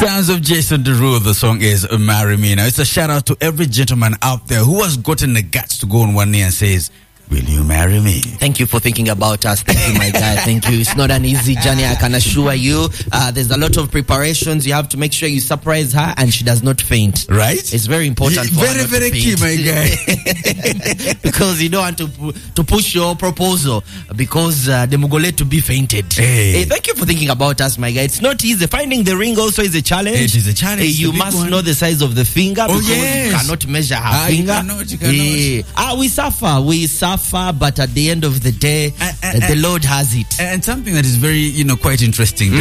Sounds of Jason Derulo. The song is Marry Me. Now, it's a shout out to every gentleman out there who has gotten the guts to go on one knee and says, will you marry me? Thank you for thinking about us. Thank you, my guy. Thank you. It's not an easy journey, I can assure you. There's a lot of preparations. You have to make sure you surprise her and she does not faint. Right? It's very important for her very, not to key, faint. my guy. Because you don't want to push your proposal because the Mugole to be fainted. Hey, thank you for thinking about us, my guy. It's not easy. Finding the ring also is a challenge. It is a challenge. You must know the size of the finger because you cannot measure her finger. You cannot. We suffer, but at the end of the day, the Lord has it. And something that is very, quite interesting.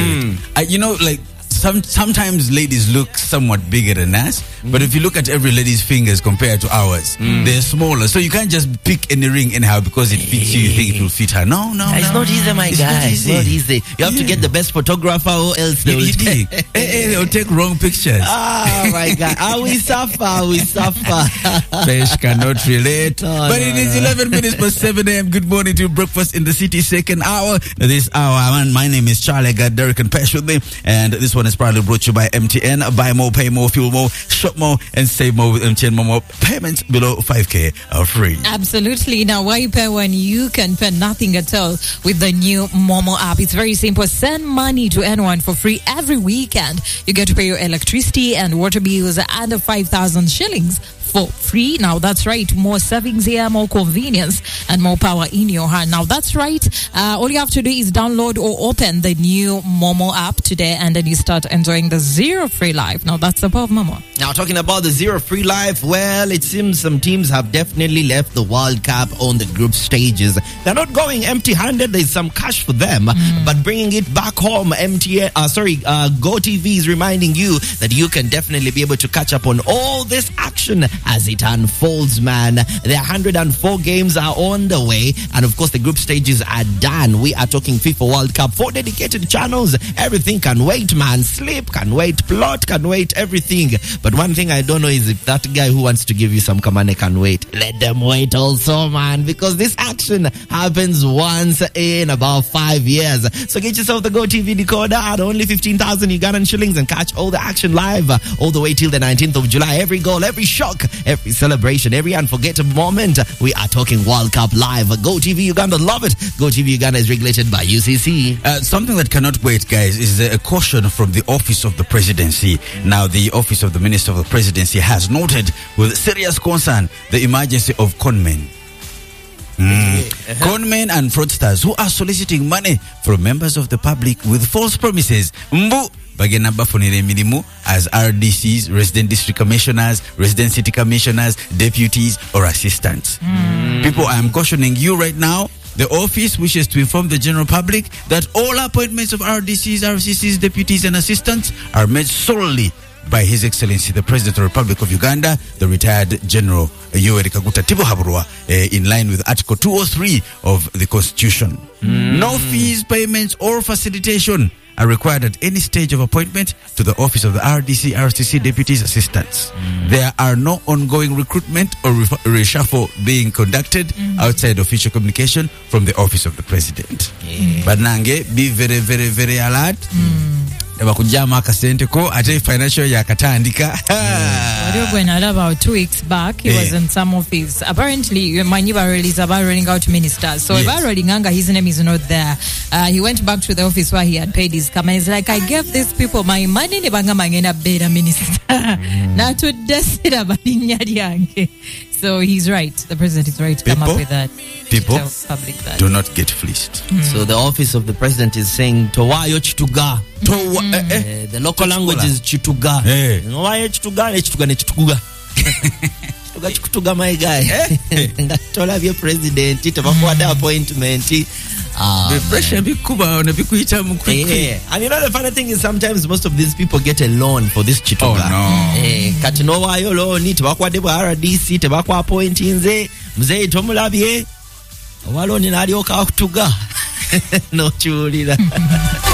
Sometimes ladies look somewhat bigger than us, but if you look at every lady's fingers compared to ours, they're smaller. So you can't just pick any ring anyhow because it fits you think it will fit her. No. It's not easy, my guy. It's not easy. You have to get the best photographer or else they'll take wrong pictures. Oh, my God. We suffer. Fish cannot relate. It is 11 minutes past 7 a.m. Good morning to Breakfast in the City, second hour. This hour, my name is Charlie. I got Derek and Pesh with me. And this one is proudly brought to you by MTN. Buy more, pay more, fuel more, shop more, and save more with MTN Momo. Payments below 5K are free. Absolutely. Now, why pay when you can pay nothing at all with the new Momo app? It's very simple. Send money to anyone for free every weekend. You get to pay your electricity and water bills under 5,000 shillings for free. Now that's right, more savings here, more convenience, and more power in your hand. Now that's right, all you have to do is download or open the new Momo app today, and then you start enjoying the zero free life. Now that's the power of Momo. Now talking about the zero free life, well, it seems some teams have definitely left the World Cup on the group stages. They're not going empty-handed. There's some cash for them, but bringing it back home, GoTV is reminding you that you can definitely be able to catch up on all this action as it unfolds, man. The 104 games are on the way, and of course the group stages are done. We are talking FIFA World Cup, 4 dedicated channels. Everything can wait, man. Sleep can wait, plot can wait, everything. But one thing I don't know is if that guy who wants to give you some kamane can wait. Let them wait also, man, because this action happens once in about 5 years. So get yourself the GoTV decoder at only 15,000 Ugandan shillings and catch all the action live all the way till the 19th of July. Every goal, every shock, every celebration, every unforgettable moment. We are talking World Cup live. GoTV Uganda, love it. GoTV Uganda is regulated by UCC. Something that cannot wait, guys, is a caution from the Office of the Presidency. Now, the Office of the Minister of the Presidency has noted with serious concern the emergency of conmen. Conmen and fraudsters who are soliciting money from members of the public with false promises. Bagena bafunire emirimu as RDCs, resident district commissioners, resident city commissioners, deputies, or assistants. People, I am cautioning you right now. The office wishes to inform the general public that all appointments of RDCs, RCCs, deputies, and assistants are made solely by His Excellency the President of the Republic of Uganda, the retired General Yoweri Kaguta Tibuhaburwa, in line with Article 203 of the Constitution. No fees, payments, or facilitation are required at any stage of appointment to the office of the RDC, RCC, deputies, assistants. There are no ongoing recruitment or reshuffle being conducted outside official communication from the office of the President. But Nange, be very, very, very alert. Bakujama akasente ko ate financial yakatandika. About 2 weeks back, he was in some office. Apparently, my new is about rolling out ministers. So about rolling anga, his name is not there. He went back to the office where he had paid his come. He's like, I gave these people my money. Minister. So he's right. The president is right to come up with that. People public that. Do not get fleeced. So the office of the president is saying Towayo Chituga. The local language is Chituga. Towayo Chituga, Chituga. Chituga, my guy. Told your president, it about appointment. The pressure be kuba na bikuita mkwiki. And you know the funny thing is sometimes most of these people get a loan for this Chituga. Oh no. Kati no wayo loan tebakwadde bwa RDC tebakwa appointinze mzee tomulabye waloni nalyoka kutuga no chulira.